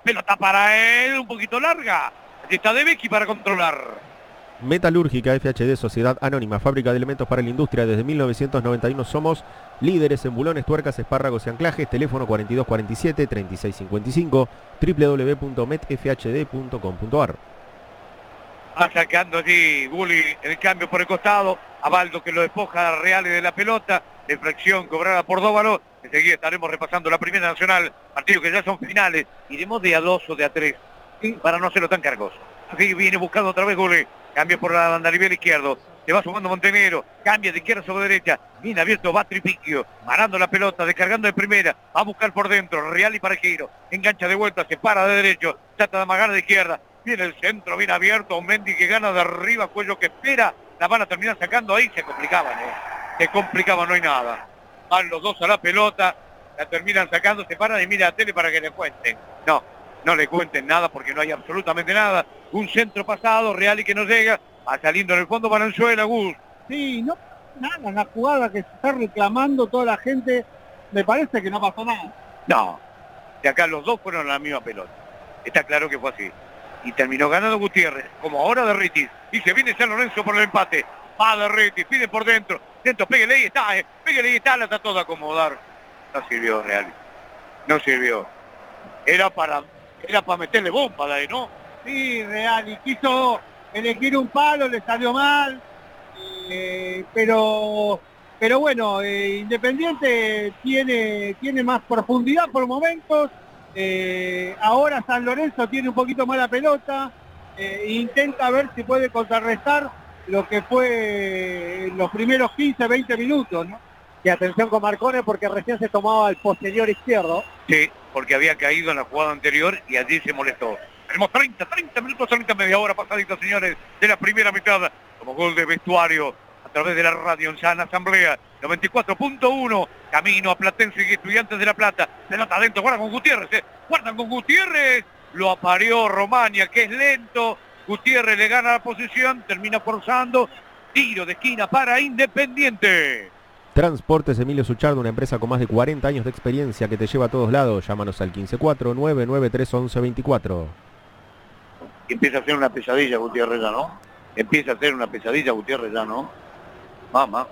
pelota para él, un poquito larga. Allí está De Becchi para controlar. Metalúrgica FHD, Sociedad Anónima, fábrica de elementos para la industria. Desde 1991 somos líderes en bulones, tuercas, espárragos y anclajes. Teléfono 4247-3655, www.metfhd.com.ar. Va sacando allí Gulli el cambio por el costado. A Baldo que lo despoja a Reales de la pelota. Infracción cobrada por Dóvalo. Enseguida estaremos repasando la Primera Nacional. Partidos que ya son finales. Iremos de a 2 o de a 3. Para no hacerlo tan cargoso. Así viene buscando otra vez Gulli. Cambia por la banda a nivel izquierdo. Se va sumando Montenegro. Cambia de izquierda sobre derecha. Bien abierto va Tripiquio. Parando la pelota. Descargando de primera. Va a buscar por dentro. Real y Parejero. Engancha de vuelta. Se para de derecho. Trata de amagar de izquierda. Viene el centro. Bien abierto. Mendy que gana de arriba. Cuello que espera. La van a terminar sacando ahí. Se complicaban. Se complicaban. No hay nada. Van los dos a la pelota. La terminan sacando. Se paran y mira a tele para que le cuenten. No le cuenten nada porque no hay absolutamente nada. Un centro pasado, Real y que no llega. Va saliendo en el fondo Valenzuela, Gus. Sí, no nada, una jugada que se está reclamando toda la gente. Me parece que no pasó nada. No, de acá los dos fueron a la misma pelota. Está claro que fue así. Y terminó ganando Gutiérrez, como ahora de Ritis. Y se viene San Lorenzo por el empate. Va de Ritis, pide por dentro. Dentro, pégale y está, pégale y está, la trató de acomodar. No sirvió Real. No sirvió. Era para meterle bomba de ahí, ¿no? Sí, Real, y quiso elegir un palo, le salió mal, pero bueno, Independiente tiene más profundidad por momentos, ahora San Lorenzo tiene un poquito más la pelota, intenta ver si puede contrarrestar lo que fue los primeros 15, 20 minutos, ¿no? Y atención con Marcone porque recién se tomaba el posterior izquierdo. Sí, porque había caído en la jugada anterior y allí se molestó. Tenemos 30 minutos, 30, media hora pasadita, señores, de la primera mitad. Como gol de vestuario a través de la radio en Sana Asamblea. 94.1, camino a Platense y Estudiantes de La Plata. Pelota adentro, guardan con Gutiérrez, guardan con Gutiérrez. Lo apareó Romagna, que es lento. Gutiérrez le gana la posición, termina forzando. Tiro de esquina para Independiente. Transportes Emilio Suchardo, una empresa con más de 40 años de experiencia que te lleva a todos lados. Llámanos al 154-993-1124. Empieza a ser una pesadilla Gutiérrez ya, ¿no? Empieza a ser una pesadilla Gutiérrez ya, ¿no? Mamá.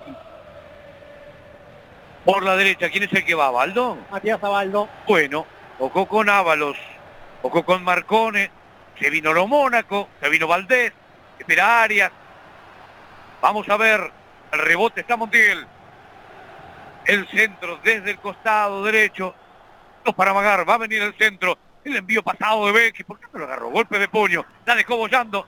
Por la derecha, ¿quién es el que va? ¿Baldo? Matías Abaldo. Bueno, ojo con Ábalos, ojo con Marcone, se vino lo Mónaco, se vino Valdés, espera Arias. Vamos a ver, el rebote está Montiel. El centro desde el costado derecho. No para amagar, va a venir el centro. El envío pasado de Becchi. ¿Por qué no lo agarró? Golpe de puño. La dejó bollando.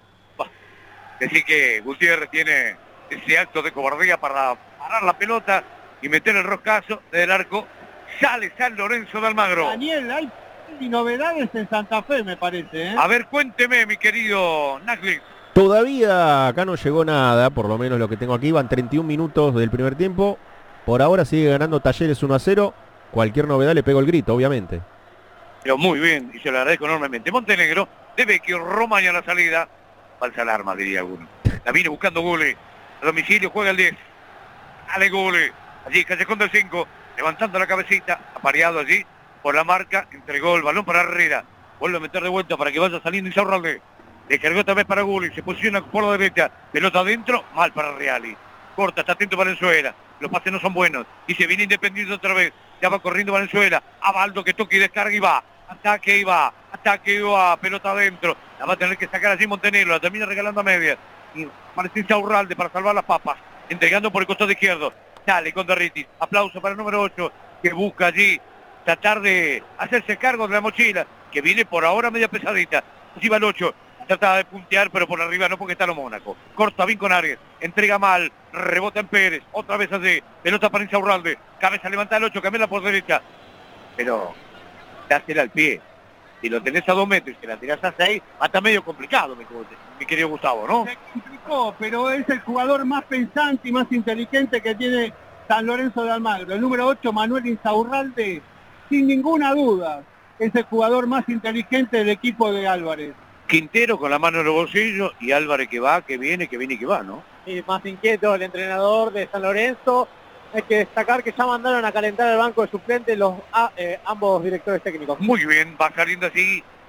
Decir que Gutiérrez tiene ese acto de cobardía para parar la pelota y meter el roscazo del arco. Sale San Lorenzo de Almagro. Daniel, hay novedades en Santa Fe, me parece, ¿eh? A ver, cuénteme, mi querido Nagli. Todavía acá no llegó nada, por lo menos lo que tengo aquí. Van 31 minutos del primer tiempo. Por ahora sigue ganando Talleres 1-0. Cualquier novedad le pego el grito, obviamente. Pero muy bien, y se lo agradezco enormemente. Montenegro, De Becchi, Romagna a la salida. Falsa alarma, diría alguno. La viene buscando Gulli. A domicilio juega el 10. Dale Gulli. Allí Callejón del 5. Levantando la cabecita. Apareado allí por la marca. Entregó el balón para Herrera. Vuelve a meter de vuelta para que vaya saliendo Insaurralde. Descargó otra vez para Gulli. Se posiciona por la derecha. Pelota adentro. Mal para Reali. Corta, está atento Valenzuela. Los pases no son buenos. Y se viene Independiente otra vez. Ya va corriendo Valenzuela. Abaldo que toca y descarga y va. Ataque y va. Ataque y va. Pelota adentro. La va a tener que sacar allí Montenegro. La termina regalando a medias. Y aparece Insaurralde para salvar las papas. Entregando por el costado izquierdo. Sale con Derritis. Aplauso para el número 8. Que busca allí tratar de hacerse cargo de la mochila. Que viene por ahora media pesadita. Allí va el 8. Trata de puntear, pero por arriba no porque está lo Mónaco. Corta bien con Arias. Entrega mal. Rebota en Pérez. Otra vez allí. Pelota para Insaurralde. Cabeza levanta el 8. Camela por derecha. Pero dásela al pie. Si lo tenés a 2 metros y que la tirás a 6, está medio complicado, mi querido Gustavo, ¿no? Se complicó, pero es el jugador más pensante y más inteligente que tiene San Lorenzo de Almagro. El número 8, Manuel Insaurralde, sin ninguna duda, es el jugador más inteligente del equipo de Álvarez. Quintero con la mano en los bolsillos y Álvarez que va, que viene y que va, ¿no? Y más inquieto el entrenador de San Lorenzo. Hay que destacar que ya mandaron a calentar el banco de suplentes ambos directores técnicos. Muy bien, va saliendo así